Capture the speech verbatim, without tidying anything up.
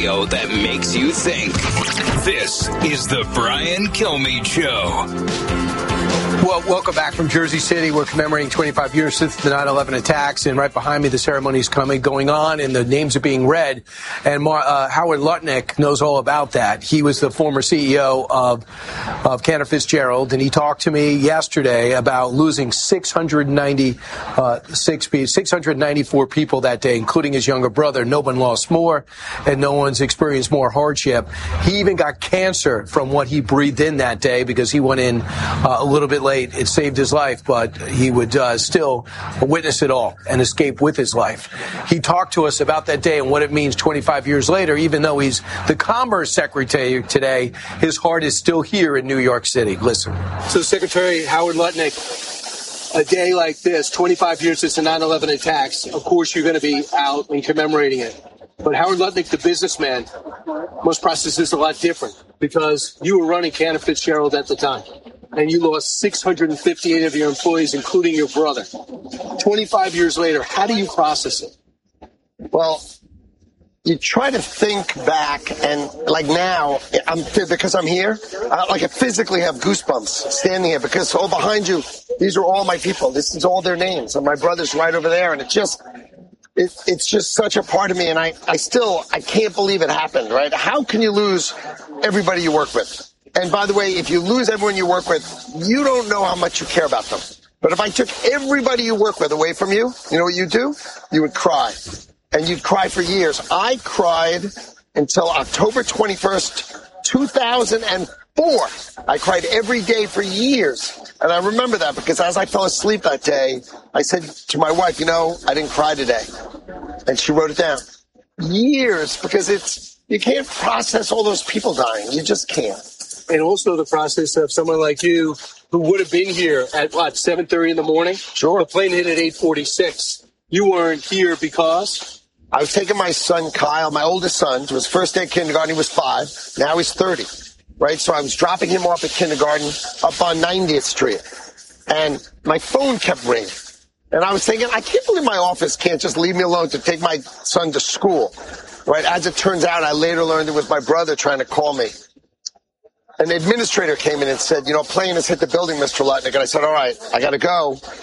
radio that makes you think. This is the Brian Kilmeade Show. Well, welcome back from Jersey City. We're commemorating twenty-five years since the nine eleven attacks, and right behind me, the ceremony is coming, going on, and the names are being read. And Mar- uh, Howard Lutnick knows all about that. He was the former C E O of of Cantor Fitzgerald, and he talked to me yesterday about losing six hundred ninety-six, six hundred ninety-four people that day, including his younger brother. No one lost more, and no one's experienced more hardship. He even got cancer from what he breathed in that day because he went in uh, a little bit late. It saved his life, but he would uh, still witness it all and escape with his life. He talked to us about that day and what it means twenty-five years later. Even though he's the Commerce Secretary today, his heart is still here in New York City. Listen. So, Secretary Howard Lutnick, a day like this, twenty-five years since the nine eleven attacks, of course you're going to be out and commemorating it. But Howard Lutnick, the businessman, must process this a lot different because you were running Cantor Fitzgerald at the time. And you lost six hundred fifty-eight of your employees, including your brother. twenty-five years later, how do you process it? Well, you try to think back, and like now, I'm because I'm here, I, like I physically have goosebumps standing here because all behind you, these are all my people. This is all their names, and my brother's right over there, and it just, it, it's just such a part of me, and I, I still, I can't believe it happened, right? How can you lose everybody you work with? And by the way, if you lose everyone you work with, you don't know how much you care about them. But if I took everybody you work with away from you, you know what you'd do? You would cry. And you'd cry for years. I cried until October twenty-first, two thousand four. I cried every day for years. And I remember that because as I fell asleep that day, I said to my wife, you know, I didn't cry today. And she wrote it down. Years, because it's, you can't process all those people dying. You just can't. And also the process of someone like you who would have been here at, what, seven thirty in the morning? Sure. The plane hit at eight forty-six. You weren't here because? I was taking my son, Kyle, my oldest son, to his first day of kindergarten. He was five. Now he's thirty, right? So I was dropping him off at kindergarten up on ninetieth Street. And my phone kept ringing. And I was thinking, I can't believe my office can't just leave me alone to take my son to school, right? As it turns out, I later learned it was my brother trying to call me. An administrator came in and said, you know, a plane has hit the building, Mister Lutnick. And I said, all right, I got to go.